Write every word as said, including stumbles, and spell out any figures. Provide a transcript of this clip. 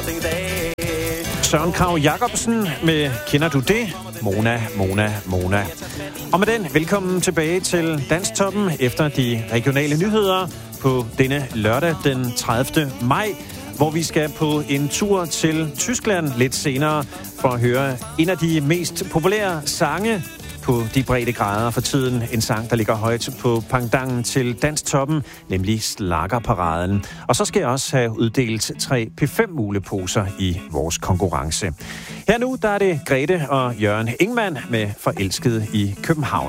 Søren Kragh Jacobsen med Kender du det? Mona, Mona, Mona. Og med den, velkommen tilbage til Dansktoppen efter de regionale nyheder på denne lørdag den tredivte maj, hvor vi skal på en tur til Tyskland lidt senere for at høre en af de mest populære sange på de brede grader for tiden. En sang, der ligger højt på pangdangen til Dansktoppen, nemlig Schlagerparaden. Og så skal jeg også have uddelt tre P fem muleposer i vores konkurrence. Her nu, der er det Grete og Jørgen Ingmann med Forelsket i København.